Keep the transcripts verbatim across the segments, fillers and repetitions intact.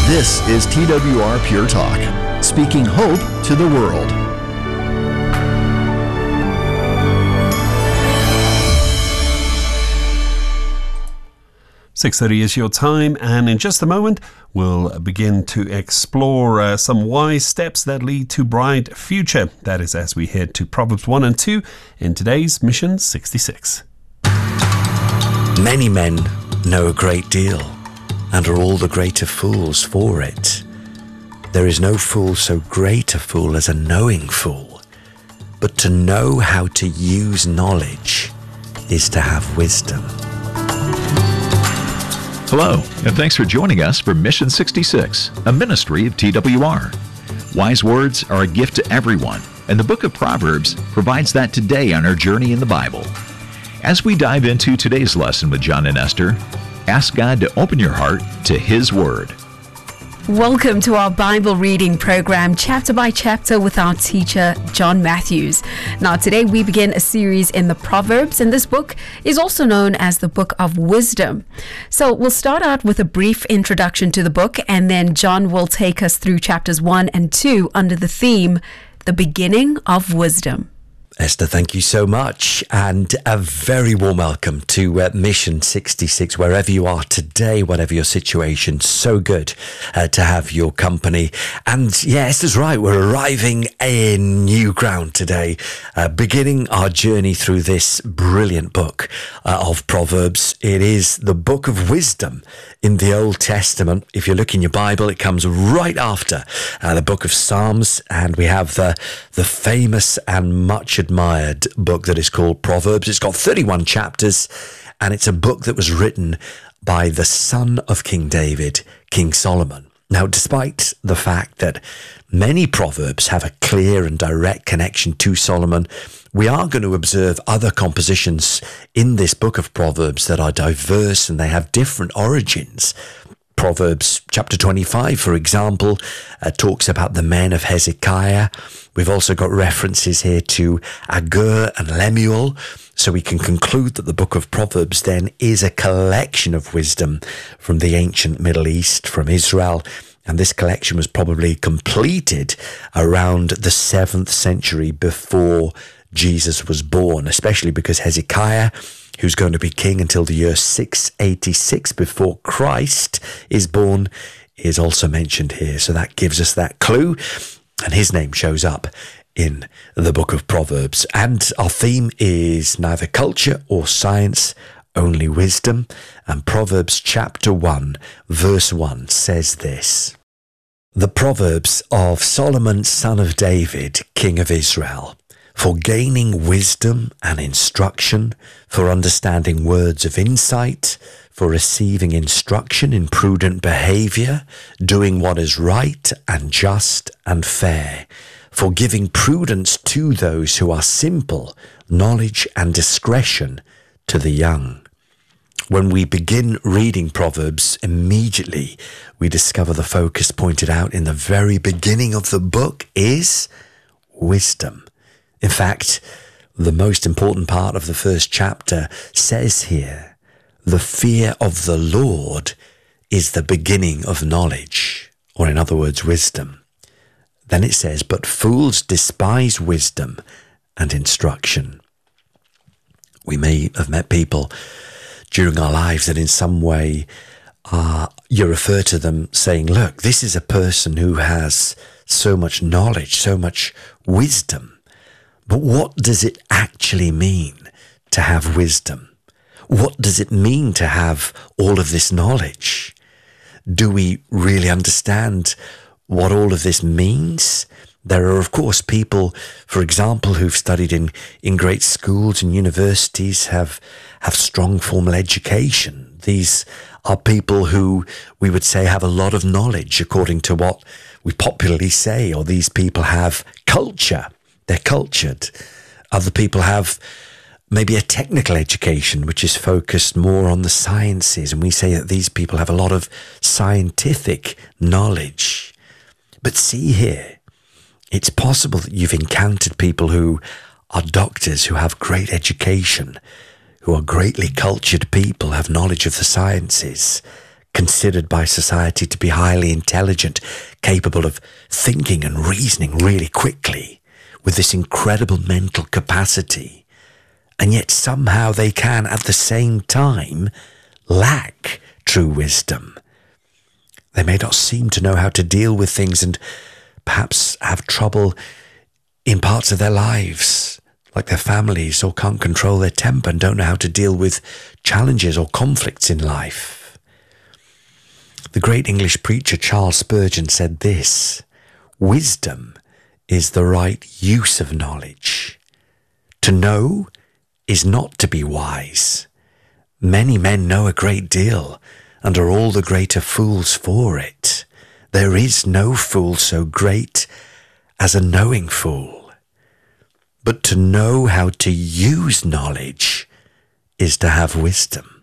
This is T W R Pure Talk, speaking hope to the world. six thirty is your time, and in just a moment we'll begin to explore uh, some wise steps that lead to bright future. That is as we head to Proverbs one and two in today's Mission sixty-six. Many men know a great deal and are all the greater fools for it. There is no fool so great a fool as a knowing fool, but to know how to use knowledge is to have wisdom. Hello, and thanks for joining us for Mission sixty-six, a ministry of T W R. Wise words are a gift to everyone, and the book of Proverbs provides that today on our journey in the Bible. As we dive into today's lesson with John and Esther, ask God to open your heart to His Word. Welcome to our Bible reading program, chapter by chapter, with our teacher, John Matthews. Now, today we begin a series in the Proverbs, and this book is also known as the Book of Wisdom. So we'll start out with a brief introduction to the book, and then John will take us through chapters one and two under the theme, The Beginning of Wisdom. Esther, thank you so much, and a very warm welcome to uh, Mission sixty-six, wherever you are today, whatever your situation. So good uh, to have your company. And yeah, Esther's right, we're arriving in new ground today, uh, beginning our journey through this brilliant book uh, of Proverbs. It is the book of wisdom in the Old Testament. If you look in your Bible, it comes right after uh, the book of Psalms, and we have the, the famous and much admired book that is called Proverbs. It's got thirty-one chapters, and it's a book that was written by the son of King David, King Solomon. Now, despite the fact that many Proverbs have a clear and direct connection to Solomon, we are going to observe other compositions in this book of Proverbs that are diverse and they have different origins. Proverbs chapter twenty-five, for example, uh, talks about the men of Hezekiah. We've also got references here to Agur and Lemuel, so we can conclude that the book of Proverbs then is a collection of wisdom from the ancient Middle East, from Israel, and this collection was probably completed around the seventh century before Jesus was born, especially because Hezekiah, who's going to be king until the year six eighty-six before Christ is born, is also mentioned here. So that gives us that clue, and his name shows up in the book of Proverbs. And our theme is neither culture or science, only wisdom. And Proverbs chapter one, verse one says this: The Proverbs of Solomon, son of David, king of Israel, for gaining wisdom and instruction, for understanding words of insight, for receiving instruction in prudent behavior, doing what is right and just and fair, for giving prudence to those who are simple, knowledge and discretion to the young. When we begin reading Proverbs, immediately we discover the focus pointed out in the very beginning of the book is wisdom. In fact, the most important part of the first chapter says here, the fear of the Lord is the beginning of knowledge, or in other words, wisdom. Then it says, but fools despise wisdom and instruction. We may have met people during our lives that in some way uh, you refer to them saying, look, this is a person who has so much knowledge, so much wisdom. But what does it actually mean to have wisdom? What does it mean to have all of this knowledge? Do we really understand what all of this means? There are, of course, people, for example, who've studied in, in great schools and universities, have, have strong formal education. These are people who we would say have a lot of knowledge, according to what we popularly say, or these people have culture. They're cultured. Other people have maybe a technical education, which is focused more on the sciences, and we say that these people have a lot of scientific knowledge. But see here, it's possible that you've encountered people who are doctors, who have great education, who are greatly cultured people, have knowledge of the sciences, considered by society to be highly intelligent, capable of thinking and reasoning really quickly, with this incredible mental capacity. And yet somehow they can, at the same time, lack true wisdom. They may not seem to know how to deal with things and perhaps have trouble in parts of their lives, like their families, or can't control their temper and don't know how to deal with challenges or conflicts in life. The great English preacher Charles Spurgeon said this: "Wisdom is the right use of knowledge. To know is not to be wise. Many men know a great deal, and are all the greater fools for it. There is no fool so great as a knowing fool. But to know how to use knowledge is to have wisdom."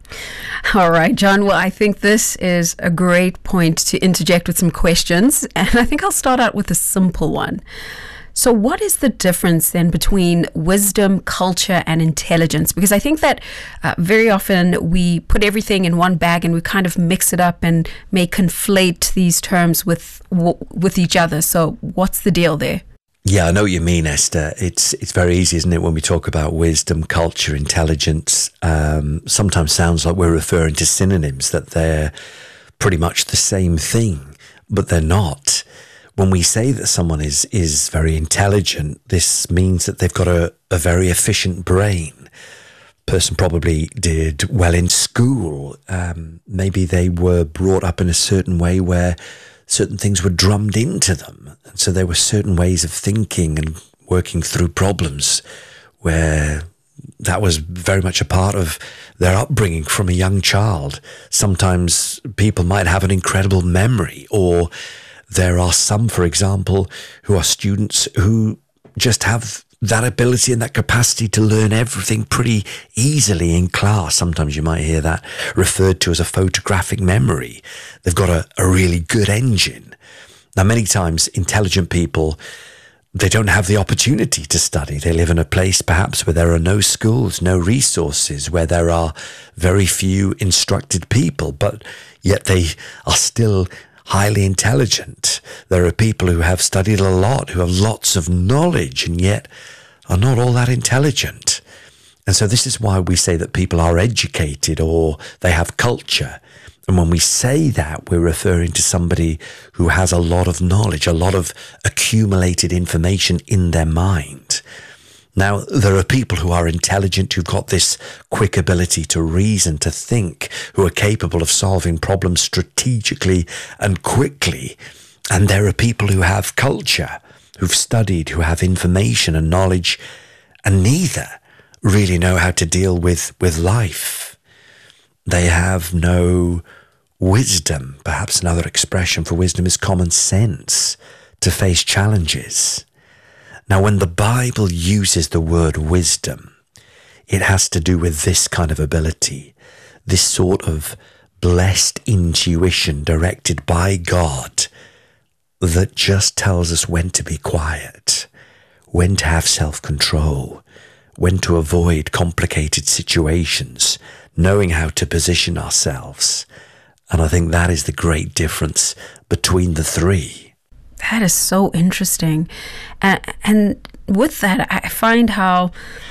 All right, John. Well, I think this is a great point to interject with some questions. And I think I'll start out with a simple one. So what is the difference then between wisdom, culture, and intelligence? Because I think that uh, very often we put everything in one bag and we kind of mix it up and may conflate these terms with with each other. So what's the deal there? Yeah, I know what you mean, Esther. It's it's very easy, isn't it, when we talk about wisdom, culture, intelligence. Um, sometimes sounds like we're referring to synonyms, that they're pretty much the same thing, but they're not. When we say that someone is is very intelligent, this means that they've got a, a very efficient brain. Person probably did well in school. Um, maybe they were brought up in a certain way where certain things were drummed into them. And so there were certain ways of thinking and working through problems where that was very much a part of their upbringing from a young child. Sometimes people might have an incredible memory, or there are some, for example, who are students who just have that ability and that capacity to learn everything pretty easily in class. Sometimes you might hear that referred to as a photographic memory. They've got a, a really good engine. Now, many times intelligent people, they don't have the opportunity to study. They live in a place perhaps where there are no schools, no resources, where there are very few instructed people, but yet they are still highly intelligent. There are people who have studied a lot, who have lots of knowledge, and yet are not all that intelligent. And so this is why we say that people are educated, or they have culture. And when we say that, we're referring to somebody who has a lot of knowledge, a lot of accumulated information in their mind. Now, there are people who are intelligent, who've got this quick ability to reason, to think, who are capable of solving problems strategically and quickly. And there are people who have culture, who've studied, who have information and knowledge, and neither really know how to deal with, with life. They have no wisdom. Perhaps another expression for wisdom is common sense to face challenges. Now, when the Bible uses the word wisdom, it has to do with this kind of ability, this sort of blessed intuition directed by God that just tells us when to be quiet, when to have self-control, when to avoid complicated situations, knowing how to position ourselves. And I think that is the great difference between the three. That is so interesting. Uh, and with that, I find how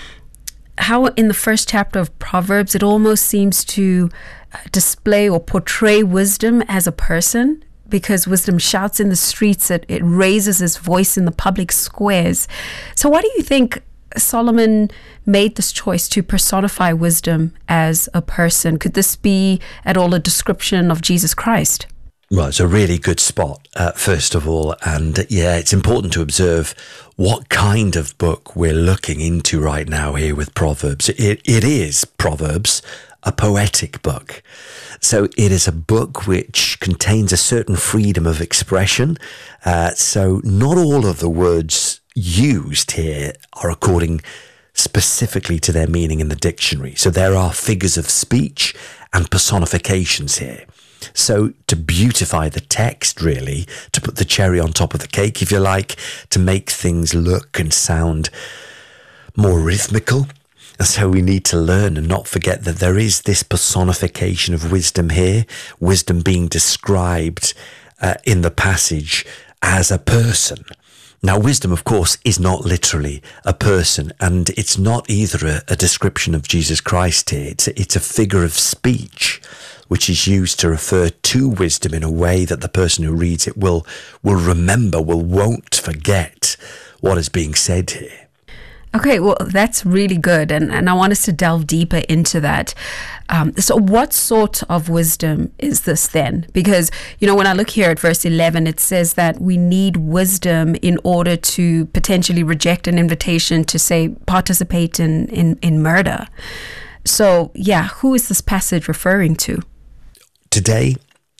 how in the first chapter of Proverbs, it almost seems to display or portray wisdom as a person, because wisdom shouts in the streets, it, it raises its voice in the public squares. So why do you think Solomon made this choice to personify wisdom as a person? Could this be at all a description of Jesus Christ? Well, it's a really good spot, uh, first of all. And uh, yeah, it's important to observe what kind of book we're looking into right now here with Proverbs. It, it is, Proverbs, a poetic book. So it is a book which contains a certain freedom of expression. Uh, so not all of the words used here are according specifically to their meaning in the dictionary. So there are figures of speech and personifications here. So to beautify the text, really, to put the cherry on top of the cake, if you like, to make things look and sound more rhythmical, And so we need to learn and not forget that there is this personification of wisdom here, wisdom being described uh, in the passage as a person. Now, wisdom, of course, is not literally a person, and it's not either a, a description of Jesus Christ here. It's a, it's a figure of speech which is used to refer to wisdom in a way that the person who reads it will, will remember, will won't forget what is being said here. Okay, well, that's really good. And, and I want us to delve deeper into that. Um, so what sort of wisdom is this then? Because, you know, when I look here at verse eleven, it says that we need wisdom in order to potentially reject an invitation to, say, participate in, in, in murder. So, yeah, who is this passage referring to? Today,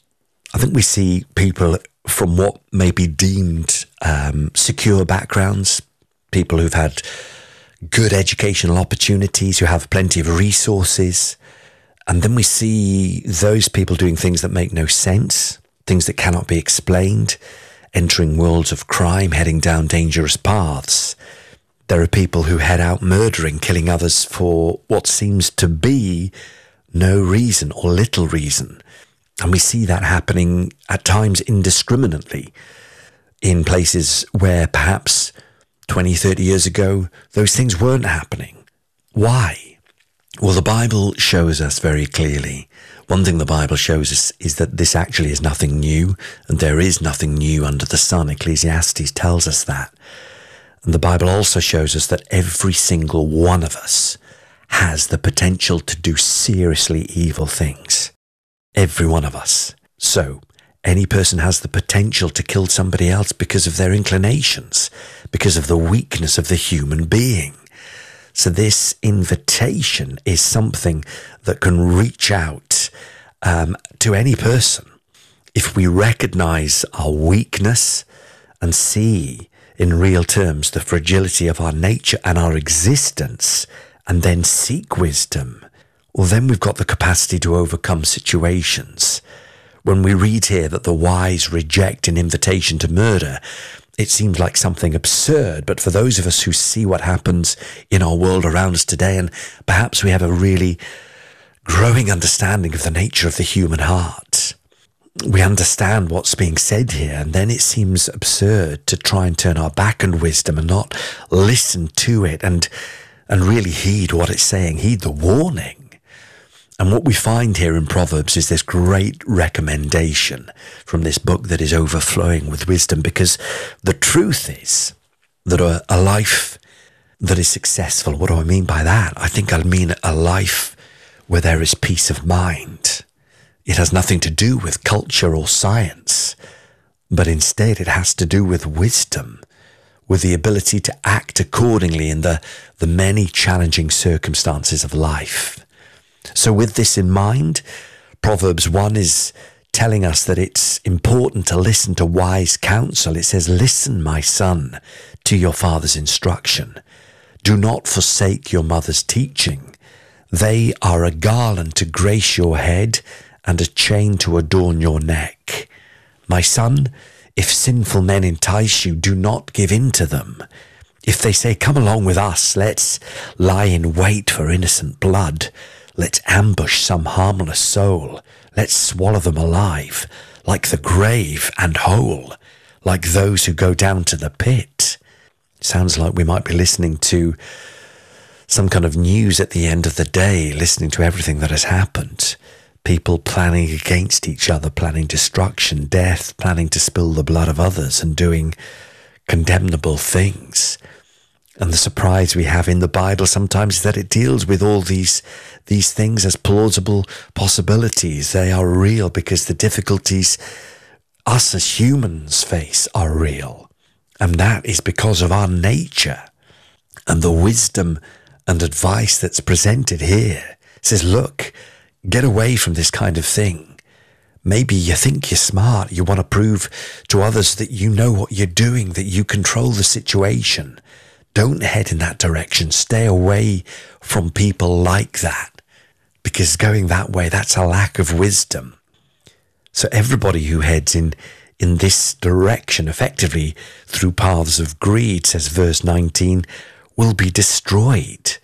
I think we see people from what may be deemed um, secure backgrounds, people who've had good educational opportunities, who have plenty of resources. And then we see those people doing things that make no sense, things that cannot be explained, entering worlds of crime, heading down dangerous paths. There are people who head out murdering, killing others for what seems to be no reason or little reason. And we see that happening at times indiscriminately in places where perhaps twenty, thirty years ago, those things weren't happening. Why? Well, the Bible shows us very clearly. One thing the Bible shows us is that this actually is nothing new, and there is nothing new under the sun. Ecclesiastes tells us that. And the Bible also shows us that every single one of us has the potential to do seriously evil things. Every one of us. So, any person has the potential to kill somebody else because of their inclinations, because of the weakness of the human being. So this invitation is something that can reach out um, to any person. If we recognize our weakness and see in real terms the fragility of our nature and our existence, and then seek wisdom, well, then we've got the capacity to overcome situations. When we read here that the wise reject an invitation to murder, it seems like something absurd, but for those of us who see what happens in our world around us today, and perhaps we have a really growing understanding of the nature of the human heart, we understand what's being said here, and then it seems absurd to try and turn our back on wisdom and not listen to it and, and really heed what it's saying, heed the warning. And what we find here in Proverbs is this great recommendation from this book that is overflowing with wisdom, because the truth is that a, a life that is successful, what do I mean by that? I think I mean a life where there is peace of mind. It has nothing to do with culture or science, but instead it has to do with wisdom, with the ability to act accordingly in the, the many challenging circumstances of life. So with this in mind, Proverbs one is telling us that it's important to listen to wise counsel. It says, "Listen, my son, to your father's instruction. Do not forsake your mother's teaching. They are a garland to grace your head and a chain to adorn your neck. My son, if sinful men entice you, do not give in to them. If they say, 'Come along with us, let's lie in wait for innocent blood. Let's ambush some harmless soul. Let's swallow them alive, like the grave and whole, like those who go down to the pit.'" Sounds like we might be listening to some kind of news at the end of the day, listening to everything that has happened. People planning against each other, planning destruction, death, planning to spill the blood of others and doing condemnable things. And the surprise we have in the Bible sometimes is that it deals with all these these things as plausible possibilities. They are real because the difficulties us as humans face are real. And that is because of our nature. And the wisdom and advice that's presented here says, look, get away from this kind of thing. Maybe you think you're smart. You want to prove to others that you know what you're doing, that you control the situation. Don't head in that direction. Stay away from people like that, because going that way, that's a lack of wisdom. So everybody who heads in, in this direction, effectively through paths of greed, says verse nineteen, will be destroyed.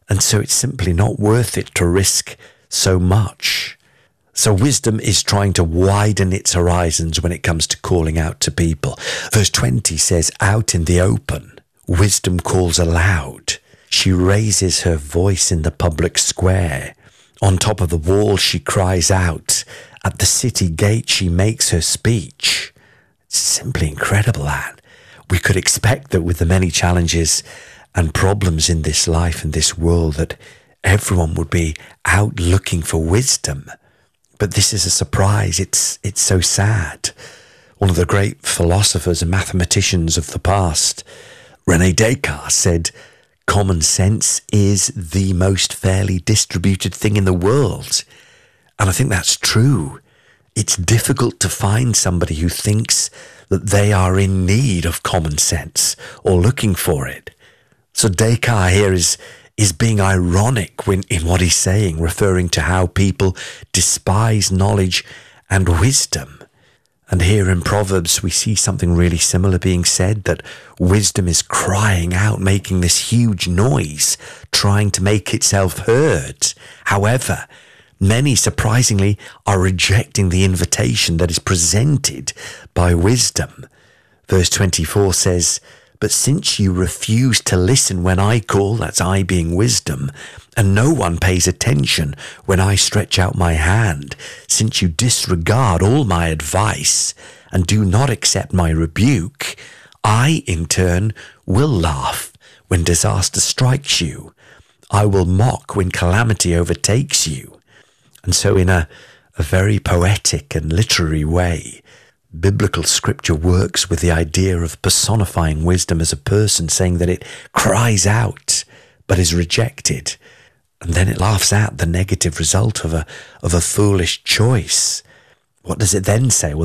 And so it's simply not worth it to risk so much. So wisdom is trying to widen its horizons when it comes to calling out to people. Verse twenty says, out in the open, wisdom calls aloud. She raises her voice in the public square. On top of the wall, she cries out. At the city gate, she makes her speech. It's simply incredible, that. We could expect that with the many challenges and problems in this life and this world, that everyone would be out looking for wisdom. But this is a surprise. It's it's so sad. One of the great philosophers and mathematicians of the past, René Descartes, said, common sense is the most fairly distributed thing in the world. And I think that's true. It's difficult to find somebody who thinks that they are in need of common sense or looking for it. So Descartes here is is being ironic when, in what he's saying, referring to how people despise knowledge and wisdom. And here in Proverbs, we see something really similar being said, that wisdom is crying out, making this huge noise, trying to make itself heard. However, many, surprisingly, are rejecting the invitation that is presented by wisdom. Verse twenty-four says, but since you refuse to listen when I call, that's I being wisdom, and no one pays attention when I stretch out my hand, since you disregard all my advice and do not accept my rebuke, I, in turn, will laugh when disaster strikes you. I will mock when calamity overtakes you. And so in a, a very poetic and literary way, biblical scripture works with the idea of personifying wisdom as a person, saying that it cries out but is rejected, and then it laughs at the negative result of a of a foolish choice. What does it then say? Well,